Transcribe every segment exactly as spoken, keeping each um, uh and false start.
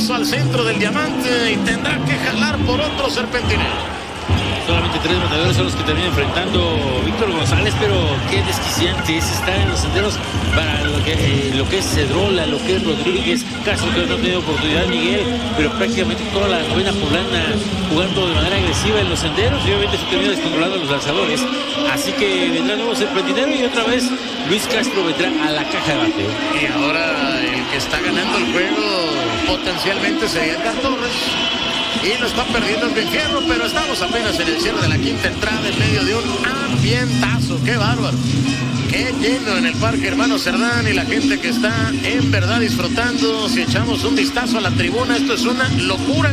paso al centro del diamante y tendrá que jalar por otro serpentinero. Solamente tres matadores son los que termina enfrentando Víctor González, pero qué desquiciante es estar en los senderos para lo que, eh, lo que es Cedrola, lo que es Rodríguez, Castro, que no ha tenido oportunidad, Miguel, pero prácticamente toda la novena poblana jugando de manera agresiva en los senderos, y obviamente se termina descontrolando a los lanzadores. Así que vendrá nuevo serpentinero y otra vez Luis Castro vendrá a la caja de bateo. Y ahora el que está ganando el juego potencialmente sería Edgar Torres. Y lo está perdiendo el infierno, pero estamos apenas en el cierre de la quinta entrada en medio de un ambientazo. ¡Qué bárbaro! ¡Qué lleno en el Parque Hermano Cerdán! Y la gente que está en verdad disfrutando. Si echamos un vistazo a la tribuna, esto es una locura.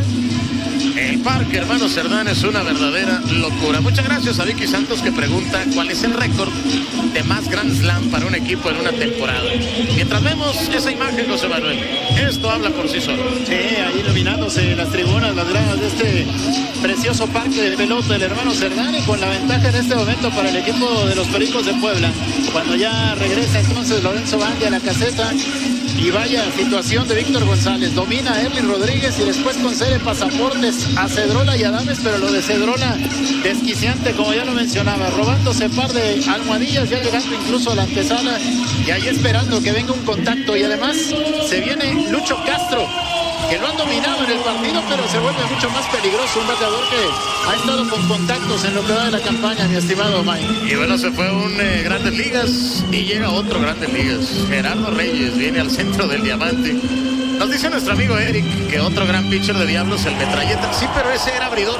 El Parque Hermano Cerdán es una verdadera locura. Muchas gracias a Vicky Santos, que pregunta cuál es el récord de más Grand Slam para un equipo en una temporada. Mientras vemos esa imagen, José Manuel, esto habla por sí solo. Sí, ahí iluminándose las tribunas, las gradas de este precioso parque de pelota del Hermano Cerdán, y con la ventaja en este momento para el equipo de los Pericos de Puebla. Cuando ya regresa entonces Lorenzo Bandi a la caseta, y vaya situación de Víctor González, domina a Erling Rodríguez y después concede pasaportes a Cedrola y Adames, pero lo de Cedrola desquiciante, como ya lo mencionaba, robándose par de almohadillas, ya llegando incluso a la antesala y ahí esperando que venga un contacto. Y además se viene Lucho Castro, que lo han dominado en el partido, pero se vuelve mucho más peligroso, un bateador que ha estado con contactos en lo que va de la campaña, mi estimado Mike. Y bueno, se fue un eh, Grandes Ligas y llega otro Grandes Ligas. Gerardo Reyes viene al centro del diamante. Nos dice nuestro amigo Eric que otro gran pitcher de Diablos, el Metralleta. Sí, pero ese era abridor.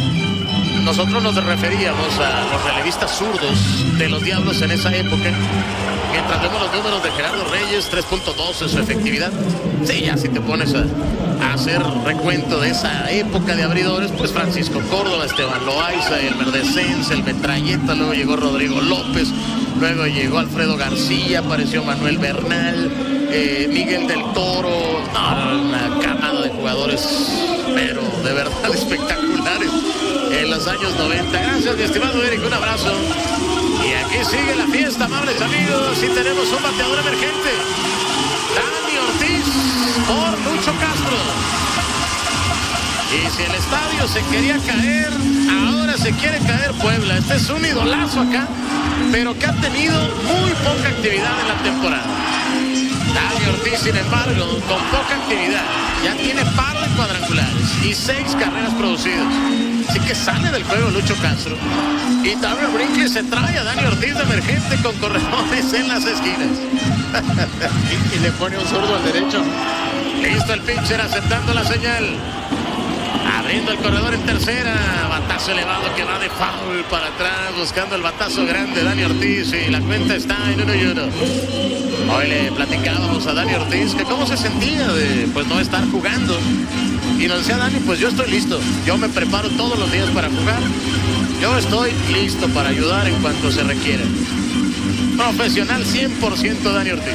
Nosotros nos referíamos a los relevistas zurdos de los Diablos en esa época. Mientras vemos los números de Gerardo Reyes, tres punto dos en su efectividad. Sí, ya si te pones a, a hacer recuento de esa época de abridores, pues Francisco Córdoba, Esteban Loaiza, el Verdecens, el Metralleta, luego llegó Rodrigo López, luego llegó Alfredo García, apareció Manuel Bernal, eh, Miguel del Toro, no, una camada de jugadores, pero de verdad espectaculares en los años noventa. Gracias, mi estimado Eric, un abrazo. Y aquí sigue la fiesta, amables amigos, y tenemos un bateador emergente. Dani Ortiz por Lucho Castro. Y si el estadio se quería caer, ahora se quiere caer Puebla. Este es un idolazo acá, pero que ha tenido muy poca actividad en la temporada. Dani Ortiz, sin embargo, con poca actividad, ya tiene par de cuadrangulares y seis carreras producidas. Así que sale del juego Lucho Castro. Y Darrell Brinkley se trae a Dani Ortiz de emergente con corredores en las esquinas. y, y le pone un zurdo al derecho. Listo el pitcher aceptando la señal. Abriendo el corredor en tercera. Batazo elevado que va de foul para atrás. Buscando el batazo grande Dani Ortiz. Y la cuenta está en uno y uno. Hoy le platicábamos a Dani Ortiz que cómo se sentía de pues no estar jugando. Y nos decía Dani, pues yo estoy listo. Yo me preparo todos los días para jugar. Yo estoy listo para ayudar en cuanto se requiera. Profesional cien por ciento Dani Ortiz.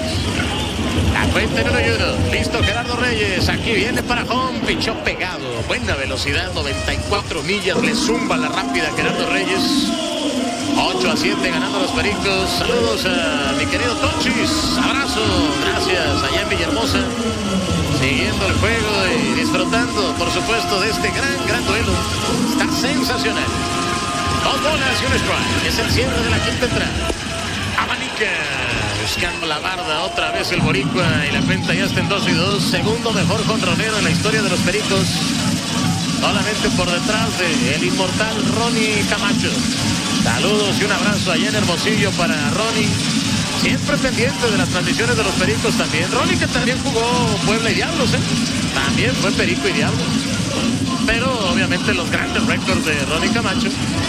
La cuenta en uno y uno. Listo Gerardo Reyes. Aquí viene para home. Pichó pegado. Buena velocidad. noventa y cuatro millas. Le zumba la rápida Gerardo Reyes. ocho a siete ganando los Pericos. Saludos a mi querido Tonchis. Abrazo. Gracias allá en Villahermosa. Siguiendo el juego y disfrutando, por supuesto, de este gran, gran duelo. Está sensacional. Dos bolas y un strike. Es el cierre de la quinta entrada. Abanica. Buscando la barda otra vez el boricua. Y la cuenta ya está en dos y dos. Segundo mejor jonronero en la historia de los Pericos. Solamente por detrás de el inmortal Ronnie Camacho. Saludos y un abrazo allá en Hermosillo para Ronnie. Siempre pendiente de las transmisiones de los Pericos también. Ronnie, que también jugó Puebla y Diablos, ¿eh? También fue Perico y Diablos. Pero obviamente los grandes récords de Ronnie Camacho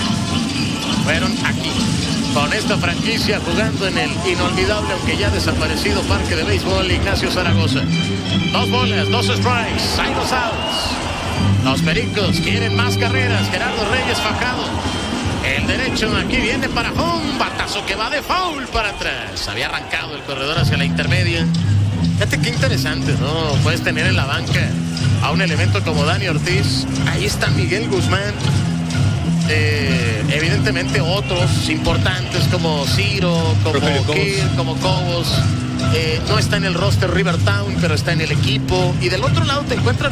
fueron aquí, con esta franquicia, jugando en el inolvidable, aunque ya desaparecido, Parque de Béisbol Ignacio Zaragoza. Dos bolas, dos strikes, hay dos outs. Los Pericos quieren más carreras. Gerardo Reyes fajado. El derecho aquí viene para home. Batazo que va de foul para atrás. Había arrancado el corredor hacia la intermedia. Fíjate qué interesante, ¿no? Puedes tener en la banca a un elemento como Dani Ortiz. Ahí está Miguel Guzmán. Eh, evidentemente otros importantes como Ciro, como Kir, como Cobos. Eh, no está en el roster Rivertown, pero está en el equipo. Y del otro lado te encuentras